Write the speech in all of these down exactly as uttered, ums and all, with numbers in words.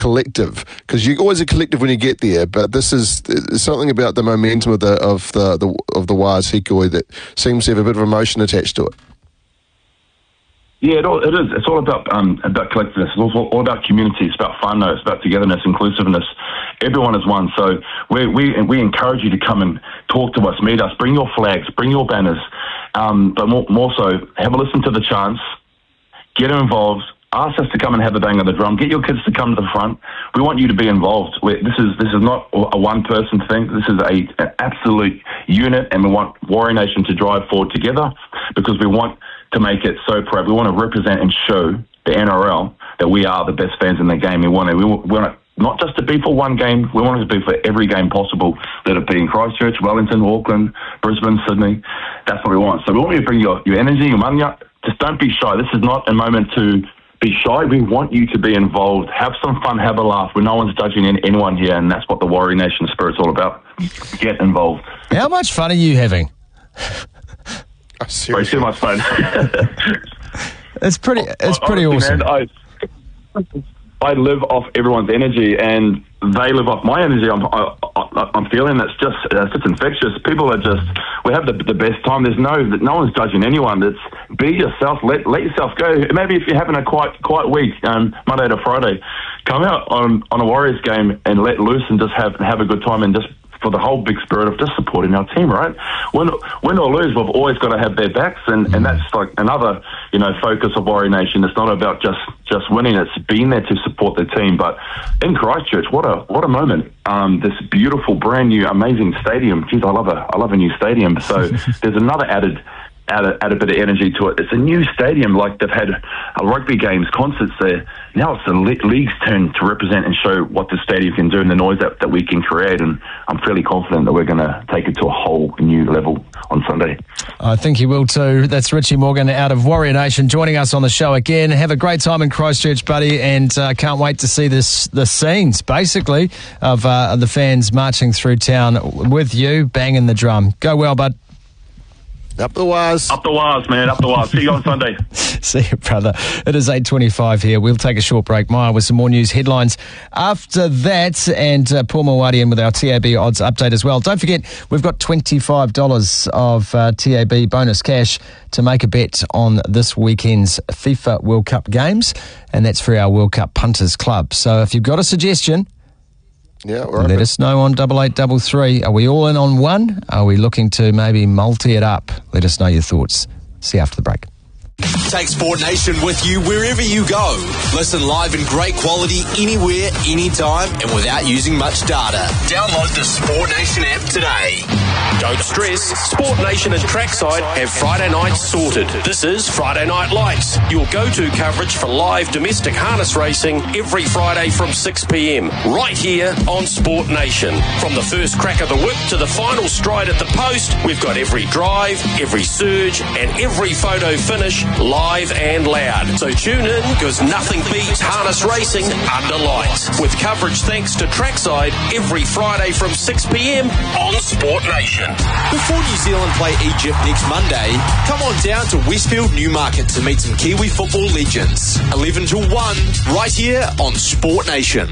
collective, because you're always a collective when you get there, but this is something about the momentum of the of the, the of the Waz Hikoi that seems to have a bit of emotion attached to it. Yeah, it, all, it is. It's all about um, about collectiveness. It's also all about community. It's about whānau. It's about togetherness, inclusiveness. Everyone is one. So we we we encourage you to come and talk to us, meet us, bring your flags, bring your banners, um, but more, more so, have a listen to the chants, get involved. Ask us to come and have a bang on the drum. Get your kids to come to the front. We want you to be involved. We're, this is this is not a one-person thing. This is a, an absolute unit, and we want Warrior Nation to drive forward together because we want to make it so proud. We want to represent and show the N R L that we are the best fans in the game. We want to, we want it not just to be for one game. We want it to be for every game possible, let it be in Christchurch, Wellington, Auckland, Brisbane, Sydney. That's what we want. So we want you to bring your, your energy, your mania. Just don't be shy. This is not a moment to be shy. We want you to be involved. Have some fun, have a laugh. When no one's judging anyone here, and that's what the Warrior Nation spirit's all about. Get involved. How much fun are you having? Oh, Way too much fun. It's pretty. It's pretty Honestly, awesome. Man, I, I live off everyone's energy, and they live off my energy. I'm, I, I, I'm feeling that's just it's just infectious. People are just we have the, the best time. There's no no one's judging anyone. It's be yourself. Let let yourself go. Maybe if you're having a quite quite week, um, Monday to Friday, come out on on a Warriors game and let loose and just have have a good time and just. For the whole big spirit of just supporting our team, right? Win, win or lose, we've always got to have their backs, and, and that's like another, you know, focus of Warrior Nation. It's not about just, just winning; it's being there to support the team. But in Christchurch, what a what a moment! Um, this beautiful, brand new, amazing stadium. Geez, I love a I love a new stadium. So there's another added. Add a, add a bit of energy to it. It's a new stadium, like they've had uh, rugby games, concerts there. Now it's the le- league's turn to represent and show what the stadium can do and the noise that, that we can create, and I'm fairly confident that we're going to take it to a whole new level on Sunday. I think he will too. That's Richie Morgan out of Warrior Nation joining us on the show again. Have a great time in Christchurch, buddy, and uh, can't wait to see this the scenes, basically, of uh, the fans marching through town with you, banging the drum. Go well, bud. Up the Waz. Up the Waz, man. Up the Waz. See you on Sunday. See you, brother. It is eight twenty-five here. We'll take a short break, Maya, with some more news headlines after that, and uh, Paul Mawadi in with our T A B odds update as well. Don't forget, we've got twenty-five dollars of uh, T A B bonus cash to make a bet on this weekend's FIFA World Cup games, and that's for our World Cup Punters Club. So if you've got a suggestion, yeah, we're let open. us know on double eight double three. Are we all in on one? Are we looking to maybe multi it up? Let us know your thoughts. See you after the break. Take Sport Nation with you wherever you go. Listen live in great quality anywhere, anytime, and without using much data. Download the Sport Nation app today. Don't stress, Sport Nation and Trackside have Friday nights sorted. This is Friday Night Lights, your go-to coverage for live domestic harness racing every Friday from six p.m. right here on Sport Nation. From the first crack of the whip to the final stride at the post, we've got every drive, every surge, and every photo finish live and loud. So tune in, because nothing beats harness racing under lights. With coverage thanks to Trackside every Friday from six p.m. on Sport Nation. Before New Zealand play Egypt next Monday, come on down to Westfield Newmarket to meet some Kiwi football legends. eleven till one, right here on Sport Nation.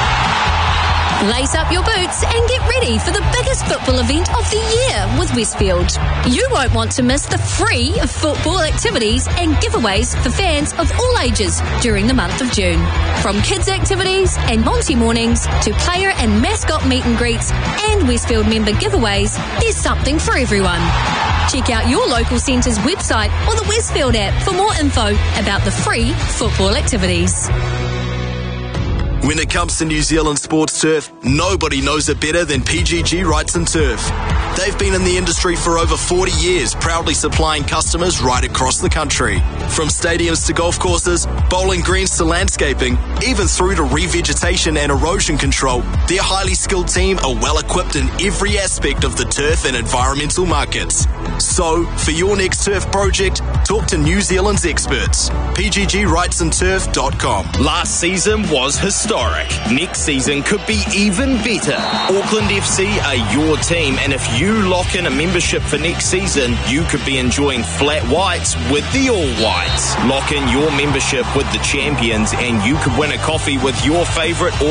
Lace up your boots and get ready for the biggest football event of the year with Westfield. You won't want to miss the free football activities and giveaways for fans of all ages during the month of June. From kids' activities and Monty mornings to player and mascot meet and greets and Westfield member giveaways, there's something for everyone. Check out your local centre's website or the Westfield app for more info about the free football activities. When it comes to New Zealand sports turf, nobody knows it better than P G G Wrights and Turf. They've been in the industry for over forty years, proudly supplying customers right across the country. From stadiums to golf courses, bowling greens to landscaping, even through to revegetation and erosion control, their highly skilled team are well equipped in every aspect of the turf and environmental markets. So, for your next turf project, talk to New Zealand's experts. P G G Wrights and Turf dot com. Last season was historic. Next season could be even better. Auckland F C are your team, and if you lock in a membership for next season, you could be enjoying flat whites with the All Whites. Lock in your membership with the champions, and you could win a coffee with your favourite